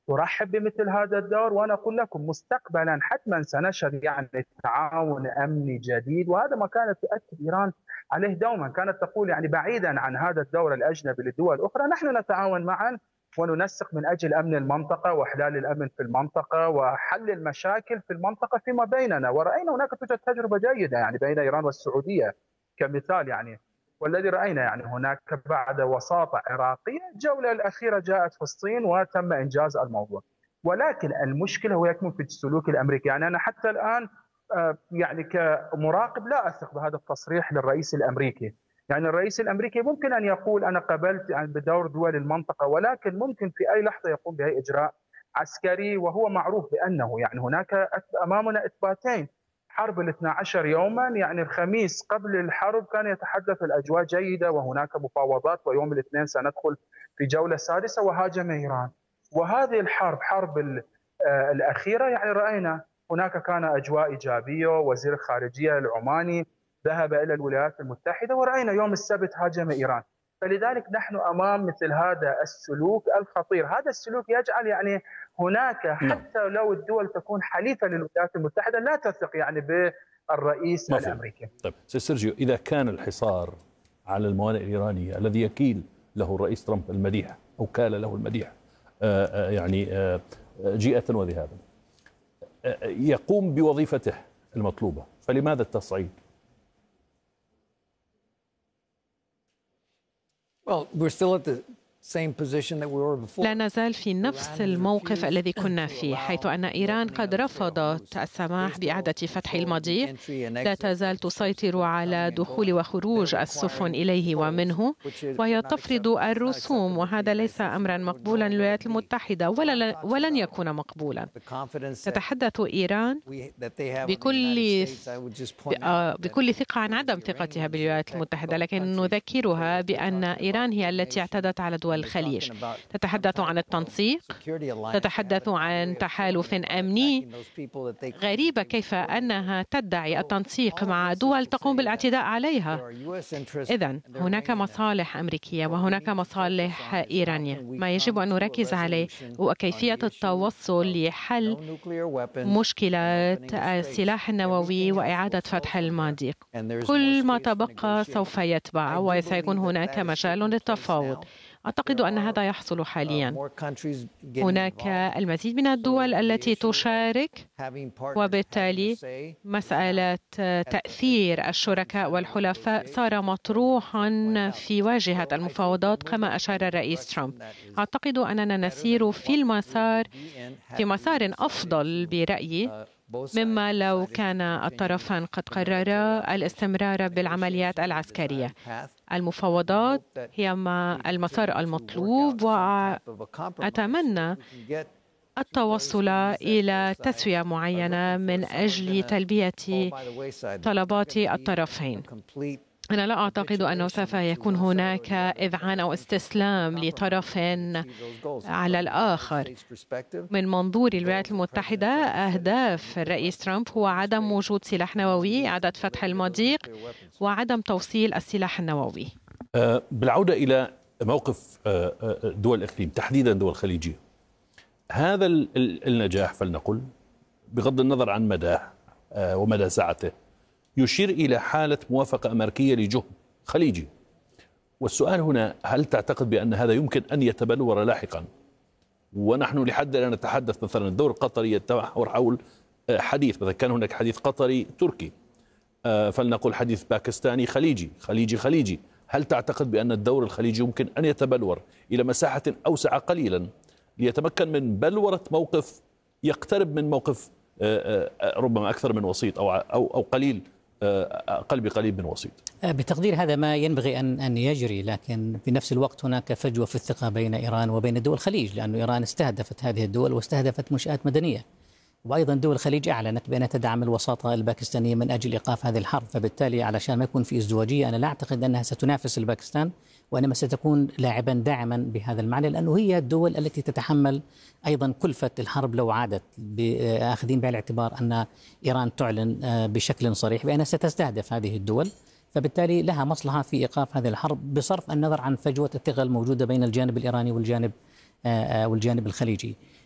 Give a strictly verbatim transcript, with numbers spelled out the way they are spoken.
ترحب بمثل هذا الدور. وأنا أقول لكم مستقبلا حتما سنشهد يعني تعاون أمني جديد، وهذا ما كانت تؤكد إيران عليه دوما. كانت تقول يعني بعيدا عن هذا الدور الأجنبي للدول الأخرى، نحن نتعاون معا وننسق من أجل أمن المنطقة وإحلال الأمن في المنطقة وحل المشاكل في المنطقة فيما بيننا. ورأينا هناك توجد تجربة جيدة يعني بين إيران والسعودية كمثال يعني. والذي رأينا يعني هناك بعد وساطة عراقية الجولة الأخيرة جاءت في الصين وتم إنجاز الموضوع. ولكن المشكلة هو يكمن في السلوك الأمريكي. يعني أنا حتى الآن آه، يعني كمراقب لا أثق بهذا التصريح للرئيس الأمريكي. يعني الرئيس الأمريكي ممكن أن يقول أنا قبلت يعني بدور دول المنطقة، ولكن ممكن في أي لحظة يقوم بأي إجراء عسكري. وهو معروف بأنه يعني هناك أمامنا إثباتين. حرب ال اثنا عشر يوما، يعني الخميس قبل الحرب كان يتحدث الأجواء جيدة وهناك مفاوضات، ويوم الاثنين سندخل في جولة سادسة وهاجم إيران. وهذه الحرب حرب الأخيرة يعني رأينا هناك كان أجواء إيجابية. وزير الخارجية العماني ذهب إلى الولايات المتحدة، ورأينا يوم السبت هاجم إيران. فلذلك نحن أمام مثل هذا السلوك الخطير. هذا السلوك يجعل يعني هناك نعم. حتى لو الدول تكون حليفة للولايات المتحدة لا تثق يعني بالرئيس مفهوم. الأمريكي. طيب سيد سيرجيو، إذا كان الحصار على الموانئ الإيرانية الذي يكيل له الرئيس ترامب المديح أو كال له المديح آآ آآ يعني آآ جيئة وذهابا يقوم بوظيفته المطلوبة، فلماذا التصعيد؟ Well, we're still at the same position that we were before. لا نزال في نفس الموقف الذي كنا فيه، حيث أن إيران قد رفضت السماح بإعادة فتح المضيق. لا تزال تسيطر على دخول وخروج السفن إليه ومنه، وهي تفرض الرسوم، وهذا ليس أمرا مقبولا للولايات المتحدة ولا ولن يكون مقبولا. تتحدث إيران بكل بكل ثقة عن عدم ثقتها بالولايات المتحدة، لكن نذكرها بأن إيران هي التي اعتدت على دول الخليج. تتحدث عن التنسيق، تتحدث عن تحالف أمني. غريبة كيف أنها تدعي التنسيق مع دول تقوم بالاعتداء عليها. إذن هناك مصالح أمريكية وهناك مصالح إيرانية. ما يجب أن نركز عليه هو كيفية التوصل لحل مشكلة السلاح النووي وإعادة فتح المضيق. كل ما تبقى سوف يتبع وسيكون هناك مجال للتفاوض. أعتقد أن هذا يحصل حاليا. هناك المزيد من الدول التي تشارك، وبالتالي مسألة تأثير الشركاء والحلفاء صار مطروحا في واجهة المفاوضات كما أشار الرئيس ترامب. أعتقد أننا نسير في المسار في مسار أفضل برأيي مما لو كان الطرفان قد قررا الاستمرار بالعمليات العسكرية. المفاوضات هي ما المسار المطلوب، وأتمنى التوصل إلى تسوية معينة من أجل تلبية طلبات الطرفين. أنا لا أعتقد أنه سوف يكون هناك إذعان أو استسلام لطرف على الآخر. من منظور الولايات المتحدة، أهداف الرئيس ترامب هو عدم وجود سلاح نووي، إعادة فتح المضيق، وعدم توصيل السلاح النووي. بالعودة إلى موقف دول الإقليم تحديدا دول الخليجية، هذا النجاح فلنقل بغض النظر عن مداه ومدى سعته يشير إلى حالة موافقة أمريكية لجهد خليجي. والسؤال هنا، هل تعتقد بأن هذا يمكن أن يتبلور لاحقا؟ ونحن لحد الآن نتحدث مثلا الدور القطري يتمحور حول حديث، مثلا كان هناك حديث قطري تركي، فلنقل حديث باكستاني خليجي خليجي خليجي. هل تعتقد بأن الدور الخليجي يمكن أن يتبلور إلى مساحة أوسع قليلا ليتمكن من بلورة موقف يقترب من موقف ربما أكثر من وسيط أو أو أو قليل قلب قليل من وسيط؟ بتقدير هذا ما ينبغي أن أن يجري، لكن في نفس الوقت هناك فجوة في الثقة بين إيران وبين دول الخليج، لأن إيران استهدفت هذه الدول واستهدفت منشآت مدنية، وأيضا دول الخليج أعلنت بأنها تدعم الوساطة الباكستانية من أجل إيقاف هذه الحرب. فبالتالي علشان ما يكون في ازدواجية، أنا لا أعتقد أنها ستنافس الباكستان، وإنما ستكون لاعبا داعما بهذا المعنى، لأنه هي الدول التي تتحمل أيضا كلفة الحرب لو عادت، آخذين بعين الاعتبار أن إيران تعلن بشكل صريح بأنها ستستهدف هذه الدول، فبالتالي لها مصلحة في إيقاف هذه الحرب بصرف النظر عن فجوة الثقة الموجودة بين الجانب الإيراني والجانب والجانب الخليجي.